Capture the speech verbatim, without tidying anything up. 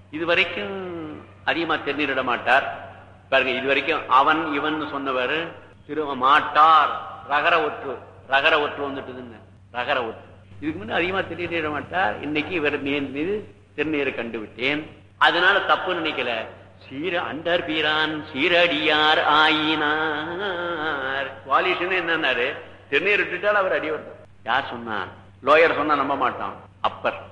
இதுவரைக்கும் அதிகமா திருநீரிட மாட்டார் பாருங்க. இதுவரைக்கும் அவன் இவன் சொன்னவர் திரு மாட்டார் ரகர ஒற்று ரகர ஒற்று வந்துட்டுதுங்க. ரகர ஒற்று இதுக்கு முன்ன அதிகமா திருநீரிட மாட்டார். இன்னைக்கு இவர் மீது திருநீரை கண்டுவிட்டேன். அதனால தப்பு நினைக்கல. சீர அண்டர் பீரான் சீரடியார் ஆயினார். குவாலிஷன் என்னன்னாரு, திருநீர் விட்டுட்டால் அவர் அடி வருது. யார் சொன்னா? லோயர் சொன்னா நம்ப மாட்டான். அப்பர்